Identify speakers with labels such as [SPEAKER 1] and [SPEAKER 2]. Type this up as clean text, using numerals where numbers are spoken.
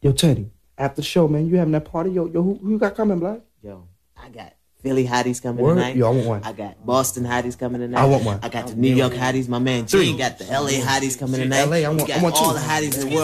[SPEAKER 1] Yo, Teddy, after the show, man, you having that party? Yo, who you got coming, Black?
[SPEAKER 2] Yo, I got Philly hotties coming
[SPEAKER 1] Word?
[SPEAKER 2] tonight.
[SPEAKER 1] Yo, I want one.
[SPEAKER 2] I got Boston hotties coming tonight.
[SPEAKER 1] I want one.
[SPEAKER 2] I got the New York hotties. My man G got the LA hotties coming tonight.
[SPEAKER 1] LA, I
[SPEAKER 2] We
[SPEAKER 1] want
[SPEAKER 2] got
[SPEAKER 1] two.
[SPEAKER 2] all the hotties in the world.